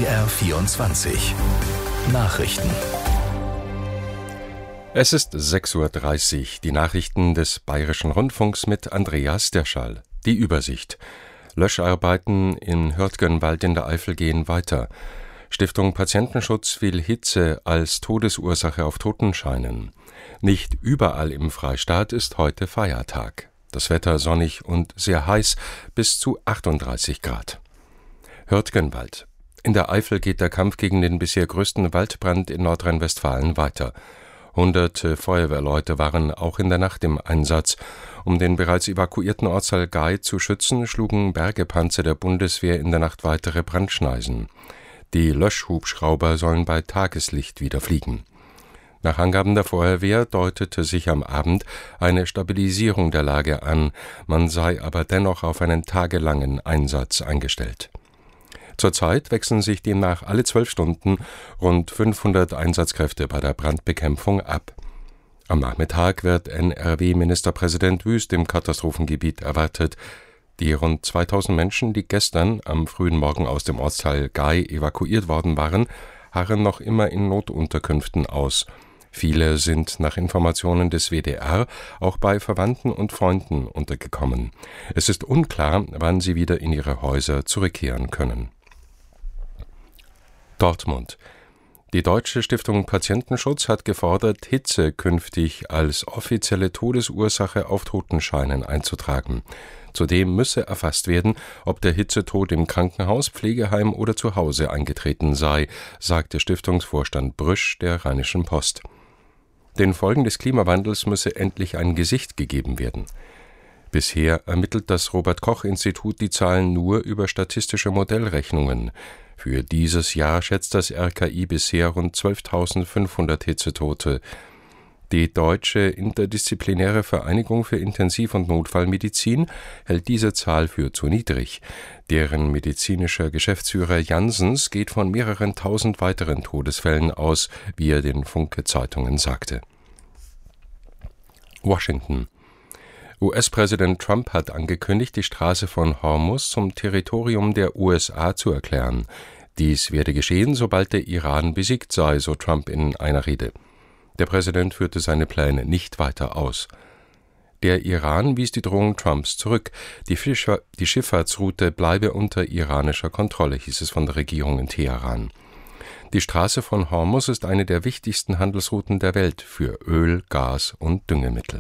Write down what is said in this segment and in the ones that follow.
BR24 Nachrichten. Es ist 6:30 Uhr. Die Nachrichten des Bayerischen Rundfunks mit Andreas Derschall. Die Übersicht. Löscharbeiten in Hürtgenwald in der Eifel gehen weiter. Stiftung Patientenschutz will Hitze als Todesursache auf Totenscheinen. Nicht überall im Freistaat ist heute Feiertag. Das Wetter sonnig und sehr heiß, bis zu 38 Grad. Hürtgenwald. In der Eifel geht der Kampf gegen den bisher größten Waldbrand in Nordrhein-Westfalen weiter. Hunderte Feuerwehrleute waren auch in der Nacht im Einsatz. Um den bereits evakuierten Ortsteil Gay zu schützen, schlugen Bergepanzer der Bundeswehr in der Nacht weitere Brandschneisen. Die Löschhubschrauber sollen bei Tageslicht wieder fliegen. Nach Angaben der Feuerwehr deutete sich am Abend eine Stabilisierung der Lage an, man sei aber dennoch auf einen tagelangen Einsatz eingestellt. Zurzeit wechseln sich demnach alle 12 Stunden rund 500 Einsatzkräfte bei der Brandbekämpfung ab. Am Nachmittag wird NRW-Ministerpräsident Wüst im Katastrophengebiet erwartet. Die rund 2000 Menschen, die gestern am frühen Morgen aus dem Ortsteil Gay evakuiert worden waren, harren noch immer in Notunterkünften aus. Viele sind nach Informationen des WDR auch bei Verwandten und Freunden untergekommen. Es ist unklar, wann sie wieder in ihre Häuser zurückkehren können. Dortmund. Die Deutsche Stiftung Patientenschutz hat gefordert, Hitze künftig als offizielle Todesursache auf Totenscheinen einzutragen. Zudem müsse erfasst werden, ob der Hitzetod im Krankenhaus, Pflegeheim oder zu Hause eingetreten sei, sagte Stiftungsvorstand Brüsch der Rheinischen Post. Den Folgen des Klimawandels müsse endlich ein Gesicht gegeben werden. Bisher ermittelt das Robert-Koch-Institut die Zahlen nur über statistische Modellrechnungen. Für dieses Jahr schätzt das RKI bisher rund 12.500 Hitzetote. Die Deutsche Interdisziplinäre Vereinigung für Intensiv- und Notfallmedizin hält diese Zahl für zu niedrig. Deren medizinischer Geschäftsführer Janssens geht von mehreren tausend weiteren Todesfällen aus, wie er den Funke-Zeitungen sagte. Washington. US-Präsident Trump hat angekündigt, die Straße von Hormuz zum Territorium der USA zu erklären. Dies werde geschehen, sobald der Iran besiegt sei, so Trump in einer Rede. Der Präsident führte seine Pläne nicht weiter aus. Der Iran wies die Drohung Trumps zurück. Die Schifffahrtsroute bleibe unter iranischer Kontrolle, hieß es von der Regierung in Teheran. Die Straße von Hormuz ist eine der wichtigsten Handelsrouten der Welt für Öl, Gas und Düngemittel.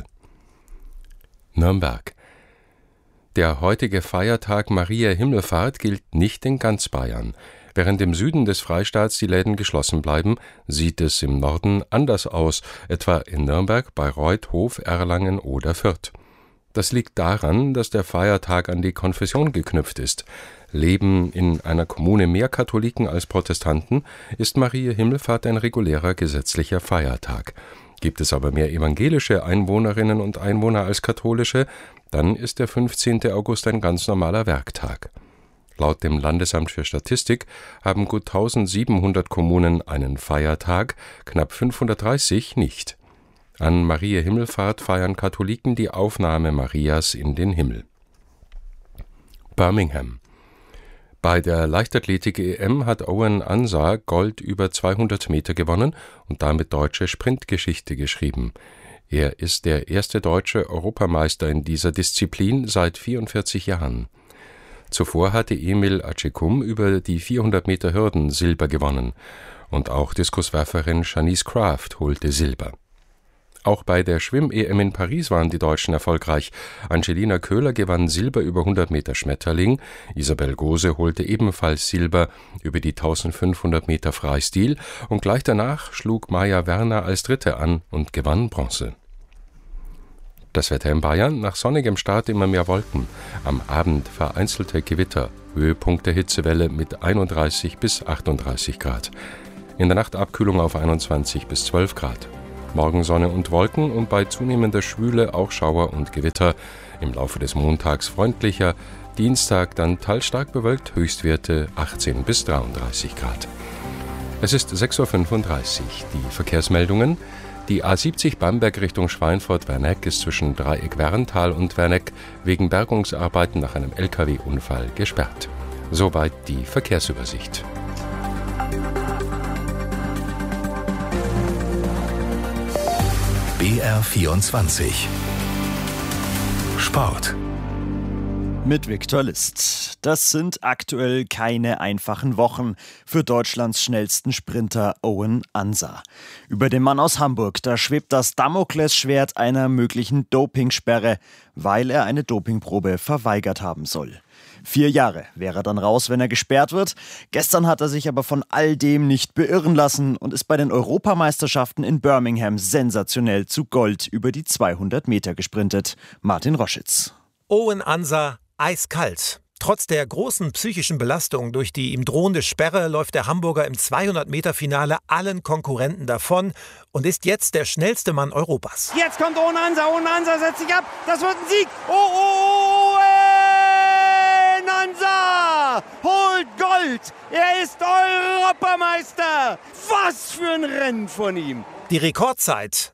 Nürnberg. Der heutige Feiertag Maria Himmelfahrt gilt nicht in ganz Bayern. Während im Süden des Freistaats die Läden geschlossen bleiben, sieht es im Norden anders aus, etwa in Nürnberg, Bayreuth, Hof, Erlangen oder Fürth. Das liegt daran, dass der Feiertag an die Konfession geknüpft ist. Leben in einer Kommune mehr Katholiken als Protestanten, ist Maria Himmelfahrt ein regulärer gesetzlicher Feiertag. Gibt es aber mehr evangelische Einwohnerinnen und Einwohner als katholische, dann ist der 15. August ein ganz normaler Werktag. Laut dem Landesamt für Statistik haben gut 1700 Kommunen einen Feiertag, knapp 530 nicht. An Maria Himmelfahrt feiern Katholiken die Aufnahme Marias in den Himmel. Birmingham. Bei der Leichtathletik-EM hat Owen Ansah Gold über 200 Meter gewonnen und damit deutsche Sprintgeschichte geschrieben. Er ist der erste deutsche Europameister in dieser Disziplin seit 44 Jahren. Zuvor hatte Emil Acecum über die 400 Meter Hürden Silber gewonnen und auch Diskuswerferin Shanice Kraft holte Silber. Auch bei der Schwimm-EM in Paris waren die Deutschen erfolgreich. Angelina Köhler gewann Silber über 100 Meter Schmetterling, Isabel Gose holte ebenfalls Silber über die 1500 Meter Freistil und gleich danach schlug Maja Werner als Dritte an und gewann Bronze. Das Wetter in Bayern: nach sonnigem Start immer mehr Wolken. Am Abend vereinzelte Gewitter, Höhepunkt der Hitzewelle mit 31 bis 38 Grad. In der Nacht Abkühlung auf 21 bis 12 Grad. Morgen Sonne und Wolken und bei zunehmender Schwüle auch Schauer und Gewitter. Im Laufe des Montags freundlicher, Dienstag dann teils stark bewölkt, Höchstwerte 18 bis 33 Grad. Es ist 6:35 Uhr. Die Verkehrsmeldungen: Die A70 Bamberg Richtung Schweinfurt-Werneck ist zwischen Dreieck Werntal und Werneck wegen Bergungsarbeiten nach einem LKW-Unfall gesperrt. Soweit die Verkehrsübersicht. BR24 Sport. Mit Viktor List. Das sind aktuell keine einfachen Wochen für Deutschlands schnellsten Sprinter Owen Ansa. Über dem Mann aus Hamburg, da schwebt das Damoklesschwert einer möglichen Dopingsperre, weil er eine Dopingprobe verweigert haben soll. 4 Jahre wäre er dann raus, wenn er gesperrt wird. Gestern hat er sich aber von all dem nicht beirren lassen und ist bei den Europameisterschaften in Birmingham sensationell zu Gold über die 200 Meter gesprintet. Martin Roschitz. Owen Ansa eiskalt. Trotz der großen psychischen Belastung durch die ihm drohende Sperre läuft der Hamburger im 200-Meter-Finale allen Konkurrenten davon und ist jetzt der schnellste Mann Europas. Jetzt kommt Owen Ansa setzt sich ab, das wird ein Sieg. Owen Ansa holt Gold, er ist Europameister. Was für ein Rennen von ihm. Die Rekordzeit,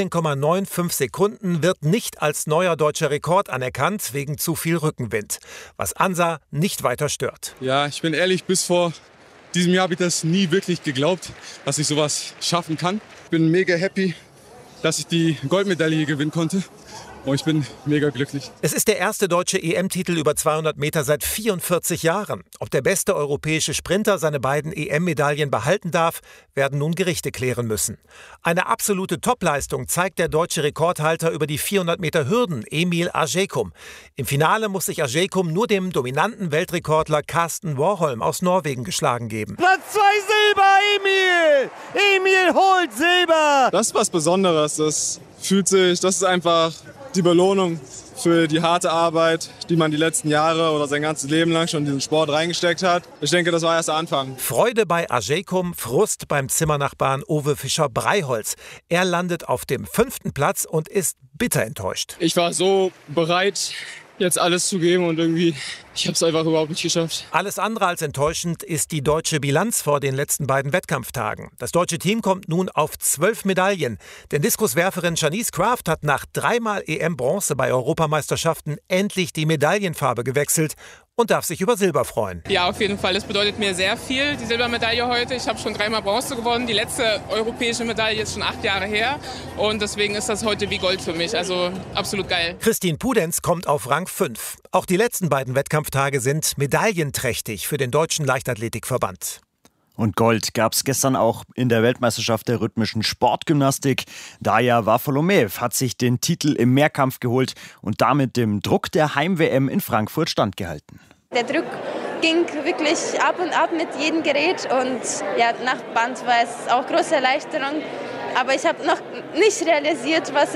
19,95 Sekunden, wird nicht als neuer deutscher Rekord anerkannt, wegen zu viel Rückenwind, was Ansa nicht weiter stört. Ja, ich bin ehrlich, bis vor diesem Jahr habe ich das nie wirklich geglaubt, dass ich sowas schaffen kann. Ich bin mega happy, dass ich die Goldmedaille gewinnen konnte. Und ich bin mega glücklich. Es ist der erste deutsche EM-Titel über 200 Meter seit 44 Jahren. Ob der beste europäische Sprinter seine beiden EM-Medaillen behalten darf, werden nun Gerichte klären müssen. Eine absolute Topleistung zeigt der deutsche Rekordhalter über die 400 Meter Hürden, Emil Asjekum. Im Finale muss sich Asjekum nur dem dominanten Weltrekordler Karsten Warholm aus Norwegen geschlagen geben. Platz 2 Silber, Emil! Emil holt Silber! Das ist was Besonderes. Das ist einfach die Belohnung für die harte Arbeit, die man die letzten Jahre oder sein ganzes Leben lang schon in diesen Sport reingesteckt hat. Ich denke, das war erst der Anfang. Freude bei Asjekum, Frust beim Zimmernachbarn Uwe Fischer-Breiholz. Er landet auf dem 5. Platz und ist bitter enttäuscht. Ich war so bereit, jetzt alles zu geben und irgendwie, ich habe es einfach überhaupt nicht geschafft. Alles andere als enttäuschend ist die deutsche Bilanz vor den letzten beiden Wettkampftagen. Das deutsche Team kommt nun auf 12 Medaillen. Denn Diskuswerferin Janice Kraft hat nach 3-mal EM-Bronze bei Europameisterschaften endlich die Medaillenfarbe gewechselt und darf sich über Silber freuen. Ja, auf jeden Fall. Das bedeutet mir sehr viel, die Silbermedaille heute. Ich habe schon 3-mal Bronze gewonnen. Die letzte europäische Medaille ist schon 8 Jahre her. Und deswegen ist das heute wie Gold für mich. Also absolut geil. Christine Pudenz kommt auf Rang 5. Auch die letzten beiden Wettkampftage sind medaillenträchtig für den Deutschen Leichtathletikverband. Und Gold gab es gestern auch in der Weltmeisterschaft der rhythmischen Sportgymnastik. Daja Varfolomeev hat sich den Titel im Mehrkampf geholt und damit dem Druck der Heim-WM in Frankfurt standgehalten. Der Druck ging wirklich ab und ab mit jedem Gerät und ja, nach Band war es auch große Erleichterung. Aber ich habe noch nicht realisiert, um was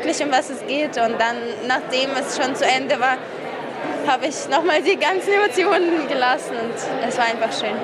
es geht. Und dann, nachdem es schon zu Ende war, habe ich nochmal die ganzen Emotionen gelassen und es war einfach schön.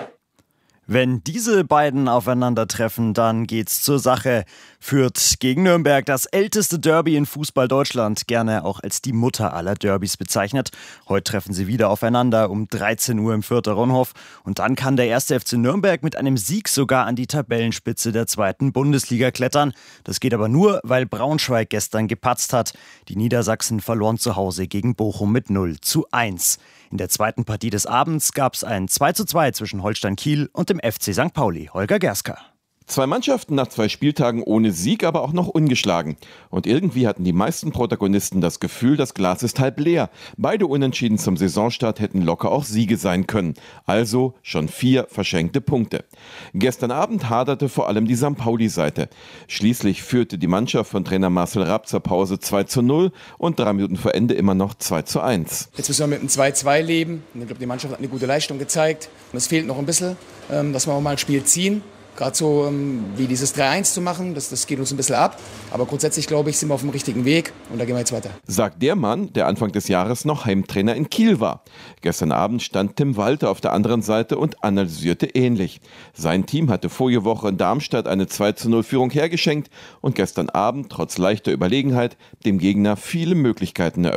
Wenn diese beiden aufeinandertreffen, dann geht's zur Sache. Fürth gegen Nürnberg, das älteste Derby in Fußball Deutschland, gerne auch als die Mutter aller Derbys bezeichnet. Heute treffen sie wieder aufeinander um 13 Uhr im Fürther Rundhof. Und dann kann der 1. FC Nürnberg mit einem Sieg sogar an die Tabellenspitze der 2. Bundesliga klettern. Das geht aber nur, weil Braunschweig gestern gepatzt hat. Die Niedersachsen verloren zu Hause gegen Bochum mit 0:1. In der zweiten Partie des Abends gab es ein 2:2 zwischen Holstein Kiel und dem FC St. Pauli. Holger Gerska. 2 Mannschaften nach 2 Spieltagen ohne Sieg, aber auch noch ungeschlagen. Und irgendwie hatten die meisten Protagonisten das Gefühl, das Glas ist halb leer. Beide Unentschieden zum Saisonstart hätten locker auch Siege sein können. Also schon 4 verschenkte Punkte. Gestern Abend haderte vor allem die St. Pauli-Seite. Schließlich führte die Mannschaft von Trainer Marcel Rapp zur Pause 2:0 und 3 Minuten vor Ende immer noch 2:1. Jetzt müssen wir mit einem 2:2 leben. Ich glaube, die Mannschaft hat eine gute Leistung gezeigt. Und es fehlt noch ein bisschen, dass wir auch mal ein Spiel ziehen. Gerade so wie dieses 3:1 zu machen, das geht uns ein bisschen ab. Aber grundsätzlich, glaube ich, sind wir auf dem richtigen Weg und da gehen wir jetzt weiter. Sagt der Mann, der Anfang des Jahres noch Heimtrainer in Kiel war. Gestern Abend stand Tim Walter auf der anderen Seite und analysierte ähnlich. Sein Team hatte vorige Woche in Darmstadt eine 2:0-Führung hergeschenkt und gestern Abend, trotz leichter Überlegenheit, dem Gegner viele Möglichkeiten eröffnet.